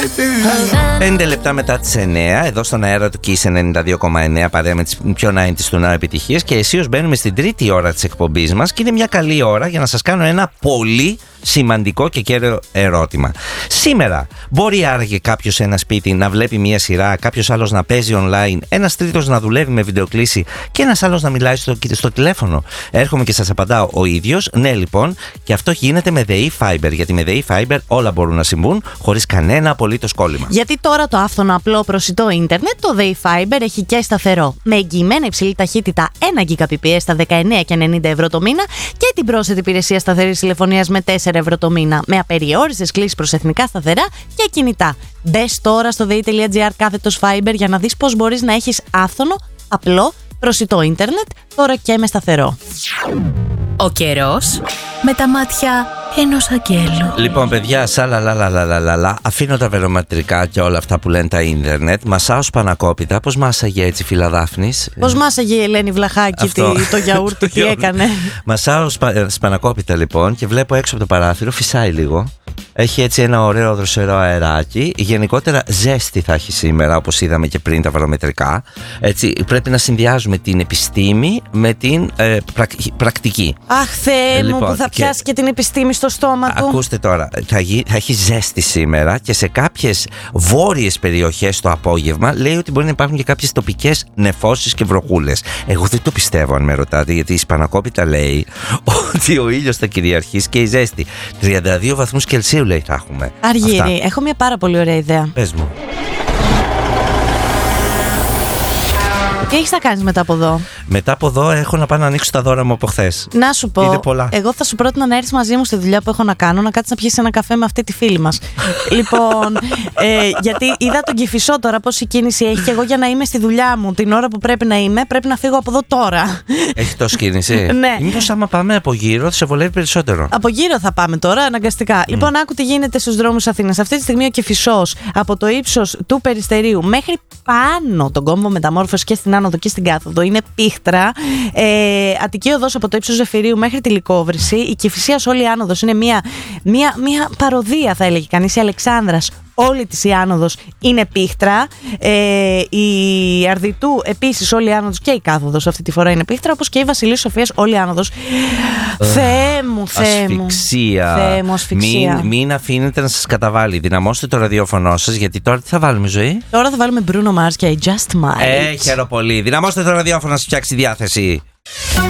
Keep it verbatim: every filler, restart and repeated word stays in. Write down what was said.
Πέντε λεπτά μετά τις εννιά, εδώ στον αέρα του Kiss ενενήντα δύο κόμμα εννιά, παρέα με τις πιο ενενήντα του Now επιτυχίες, και αισίως μπαίνουμε στην τρίτη ώρα της εκπομπής μας και είναι μια καλή ώρα για να σας κάνω ένα πολύ σημαντικό και κέριο ερώτημα. Σήμερα, μπορεί άραγε κάποιος σε ένα σπίτι να βλέπει μια σειρά, κάποιος άλλος να παίζει online, ένας τρίτος να δουλεύει με βιντεοκλήση και ένας άλλος να μιλάει στο, στο τηλέφωνο? Έρχομαι και σας απαντάω ο ίδιος. Ναι, λοιπόν, και αυτό γίνεται με ΔΕΗ Fiber. Γιατί με ΔΕΗ Fiber όλα μπορούν να συμβούν χωρίς κανένα απολύτως κόλλημα. Γιατί τώρα το άφθονο απλό προσιτό ίντερνετ, το ΔΕΗ Fiber, έχει και σταθερό. Με εγγυημένα υψηλή ταχύτητα ένα Gbps στα δεκαεννιά και ενενήντα ευρώ το μήνα και την πρόσθετη υπηρεσία σταθερής τηλεφωνίας με τέσσερα ευρώ το μήνα. Με απεριόριστες κλήσεις προς εθνικά σταθερά και κινητά. Μπες τώρα στο dei.gr κάθετος Fiber για να δεις πώς μπορείς να έχεις άφθονο, απλό, προσιτό ίντερνετ, τώρα και με σταθερό. Ο καιρός με τα μάτια ενός αγγέλου. Λοιπόν, παιδιά, σαλαλαλαλαλαλα, αφήνω τα βερομετρικά και όλα αυτά που λένε τα ίντερνετ. Μασάω σπανακόπιτα. Πώς μάσαγε έτσι, φίλα Δάφνης? Πώς μάσαγε η Ελένη Βλαχάκη τι, το γιαούρτι, τι έκανε? Μασάω σπα, σπανακόπιτα λοιπόν και βλέπω έξω από το παράθυρο, φυσάει λίγο. Έχει έτσι ένα ωραίο δροσερό αεράκι. Γενικότερα ζέστη θα έχει σήμερα, όπως είδαμε και πριν τα βαρομετρικά. Έτσι, πρέπει να συνδυάζουμε την επιστήμη με την ε, πρακ, πρακτική. Αχ, Θεέ λοιπόν, μου, που θα πιάσει και, και την επιστήμη στο στόμα του. Ακούστε τώρα, θα, γι, θα έχει ζέστη σήμερα και σε κάποιες βόρειες περιοχές το απόγευμα λέει ότι μπορεί να υπάρχουν και κάποιες τοπικές νεφώσεις και βροχούλες. Εγώ δεν το πιστεύω, αν με ρωτάτε, γιατί η σπανακόπιτα λέει ότι ο ήλιος θα κυριαρχήσει και η ζέστη. τριάντα δύο βαθμούς Κελσίου λέει θα έχουμε. Αργύρι, έχω μια πάρα πολύ ωραία ιδέα. Πες μου. Τι έχεις να κάνεις μετά από εδώ? Μετά από εδώ έχω να πάω να ανοίξω τα δώρα μου από χθες. Να σου πω, είναι πολλά. Εγώ θα σου πρότεινα να έρθεις μαζί μου στη δουλειά που έχω να κάνω, να κάτσεις να πιεις ένα καφέ με αυτή τη φίλη μας. Λοιπόν, ε, γιατί είδα τον Κηφισό τώρα πόση κίνηση έχει και εγώ για να είμαι στη δουλειά μου την ώρα που πρέπει να είμαι, πρέπει να φύγω από εδώ τώρα. Έχει τόση κίνηση? Ναι. Μήπως άμα πάμε από γύρω θα σε βολεύει περισσότερο? Από γύρω θα πάμε τώρα, αναγκαστικά. Mm. Λοιπόν, άκου τι γίνεται στους δρόμους Αθήνας. Αυτή τη στιγμή ο Κηφισός από το ύψος του Περιστερίου μέχρι πάνω τον κόμβο Μεταμόρφωσης και στην άνοδο και στην κάθοδο είναι πίχτρα. Ε, Αττική οδός από το ύψος Ζεφυρίου μέχρι τη Λυκόβρηση. Η Κηφισίας όλη η άνοδος είναι μια, μια, μια παροδία, θα έλεγε κανείς. Η Αλεξάνδρας, όλη της η άνοδος είναι πίχτρα. Ε, η Αρδιτού επίσης όλη η άνοδος και η κάθοδος αυτή τη φορά είναι πίχτρα. Όπως και η Βασιλείου Σοφίας όλη η άνοδος. Θεέ μου, Θεέ μου. Ασφυξία. Θεέ μου, ασφυξία. Μην, μην αφήνετε να σας καταβάλει. Δυναμώστε το ραδιόφωνο σας, γιατί τώρα τι θα βάλουμε, Ζωή? Τώρα θα βάλουμε Bruno Mars και I Just Might. Ε, χαίρο πολύ. Δυναμώστε το ραδιόφωνο να σας φτιάξει διάθεση.